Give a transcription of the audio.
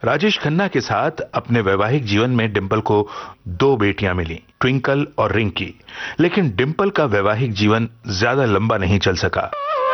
राजेश खन्ना के साथ अपने वैवाहिक जीवन में डिंपल को 2 बेटियां मिली, ट्विंकल और रिंकी। लेकिन डिंपल का वैवाहिक जीवन ज्यादा लंबा नहीं चल सका।